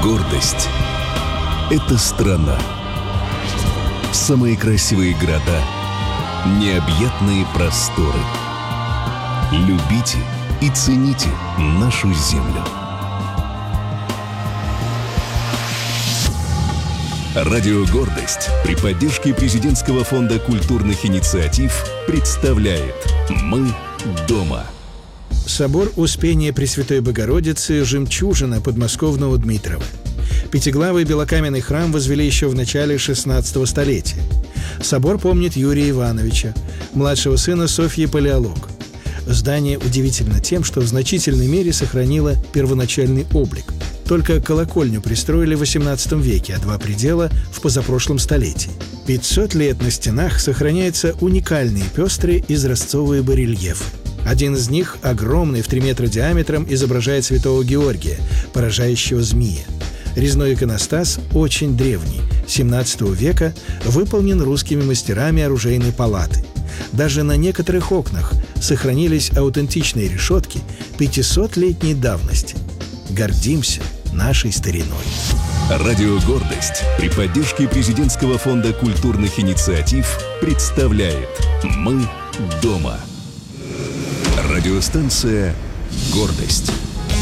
Гордость — это страна. Самые красивые города, необъятные просторы. Любите и цените нашу землю. Радио «Гордость» при поддержке Президентского фонда культурных инициатив представляет «Мы дома». Собор Успения Пресвятой Богородицы – жемчужина подмосковного Дмитрова. Пятиглавый белокаменный храм возвели еще в начале XVI столетия. Собор помнит Юрия Ивановича, младшего сына Софьи Палеолог. Здание удивительно тем, что в значительной мере сохранило первоначальный облик. Только колокольню пристроили в XVIII веке, а два предела – в позапрошлом столетии. 500 лет на стенах сохраняются уникальные пестрые изразцовые барельефы. Один из них, огромный, в 3 метра диаметром, изображает святого Георгия, поражающего змея. Резной иконостас очень древний, XVII века, выполнен русскими мастерами оружейной палаты. Даже на некоторых окнах сохранились аутентичные решетки 500-летней давности. Гордимся нашей стариной. Радио «Гордость» при поддержке Президентского фонда культурных инициатив представляет «Мы дома». Радиостанция «Гордость».